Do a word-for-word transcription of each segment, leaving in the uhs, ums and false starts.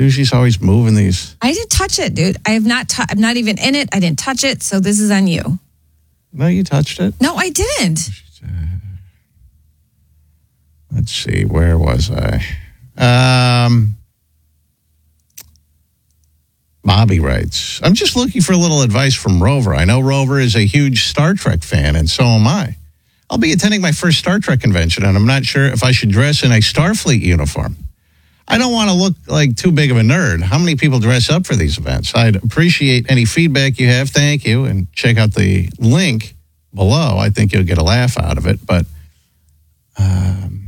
Susie's always moving these. I didn't touch it, dude. I have not. T- I'm not even in it. I didn't touch it. So this is on you. No, you touched it. No, I didn't. Let's see. Where was I? Um, Bobby writes, I'm just looking for a little advice from Rover. I know Rover is a huge Star Trek fan, and so am I. I'll be attending my first Star Trek convention, and I'm not sure if I should dress in a Starfleet uniform. I don't want to look like too big of a nerd. How many people dress up for these events? I'd appreciate any feedback you have. Thank you. And check out the link below. I think you'll get a laugh out of it, but um,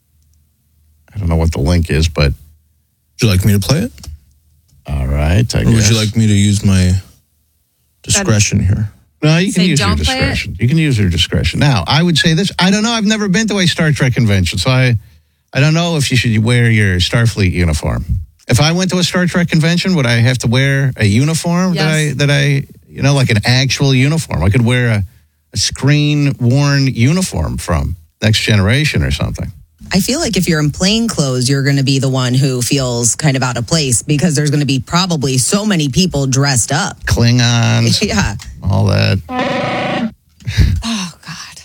I don't know what the link is, but... Would you like me to play it? All right, I or guess. Would you like me to use my discretion here? No, you can Say use your don't play discretion. You can use your discretion. Now, I would say this. I don't know. I've never been to a Star Trek convention, so I, I don't know if you should wear your Starfleet uniform. If I went to a Star Trek convention, would I have to wear a uniform Yes. that I that I you know like an actual uniform? I could wear a, a screen worn uniform from Next Generation or something. I feel like if you're in plain clothes, you're going to be the one who feels kind of out of place because there's going to be probably so many people dressed up. Klingons, Yeah. all that. Oh God.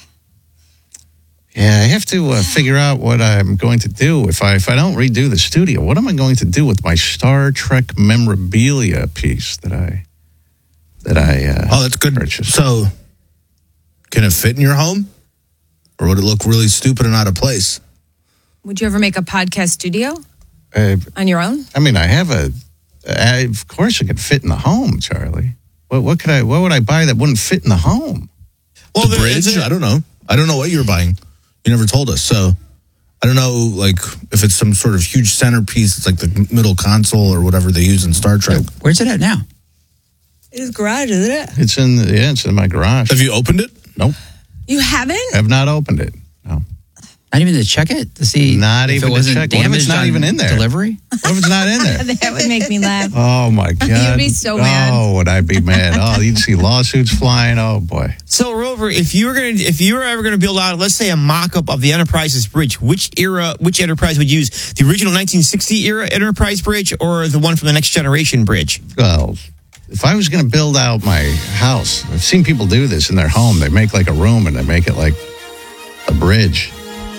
Yeah, I have to uh, figure out what I'm going to do if I if I don't redo the studio. What am I going to do with my Star Trek memorabilia piece that I that I uh, Oh, that's good. purchased? So, can it fit in your home, or would it look really stupid and out of place? Would you ever make a podcast studio Uh, on your own? I mean, I have a. I, of course, it could fit in the home, Charlie. What what could I? What would I buy that wouldn't fit in the home? Well, the bridge. I don't know. I don't know what you're buying. You never told us, so I don't know. Like if it's some sort of huge centerpiece, it's like the middle console or whatever they use in Star Trek. Where's it at now? His garage, isn't it? It's in. The, yeah, it's in my garage. Have you opened it? Nope. You haven't? I have not opened it. No. Not even to check it to see Not if even it to wasn't check. What if damaged it's not on even in there? Delivery. What if it's not in there? That would make me laugh. Oh my God! You'd be so mad. Oh, would I be mad? Oh, you'd see lawsuits flying. Oh boy. So, Rover, if you were gonna, if you were ever gonna build out, let's say, a mock-up of the Enterprise's bridge, which era, which Enterprise would use? The original nineteen sixty era Enterprise bridge, or the one from the Next Generation bridge? Well, if I was going to build out my house, I've seen people do this in their home. They make like a room and they make it like a bridge.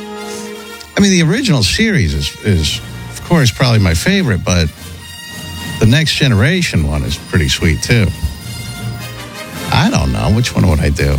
I mean, the original series is, is of course, probably my favorite, but the Next Generation one is pretty sweet, too. I don't know. Which one would I do?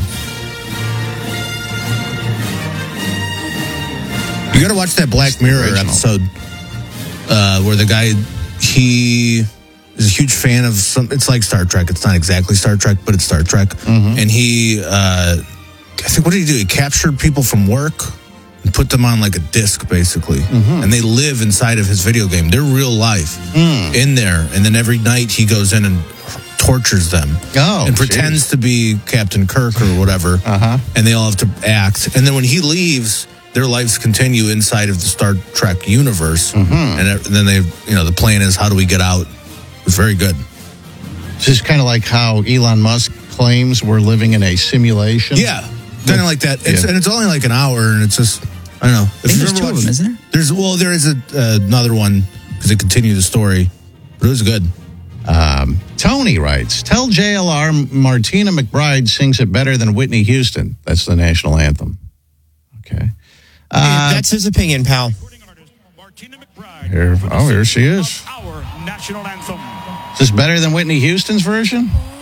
You got to watch that Black Mirror Original. episode uh, where the guy, he is a huge fan of some, it's like Star Trek. It's not exactly Star Trek, but it's Star Trek. Mm-hmm. And he, uh, I think, what did he do? He captured people from work and put them on like a disc, basically. Mm-hmm. And they live inside of his video game. They're real life Mm. in there. And then every night he goes in and tortures them. Oh, and pretends geez. to be Captain Kirk or whatever. Uh-huh. And they all have to act. And then when he leaves, their lives continue inside of the Star Trek universe. Mm-hmm. And then they, you know, the plan is, how do we get out? It's very good. It's just kind of like how Elon Musk claims we're living in a simulation. Yeah, kind of like that. It's, Yeah. And it's only like an hour, and it's just, I don't know. I think there's two of them, isn't there? There's, well, there is a, uh, another one because they continue the story, but it was good. Um, Tony writes, tell J L R Martina McBride sings it better than Whitney Houston. That's the national anthem. Okay. Uh, That's his opinion, pal. here, oh, here she is. Our national anthem. Is this better than Whitney Houston's version?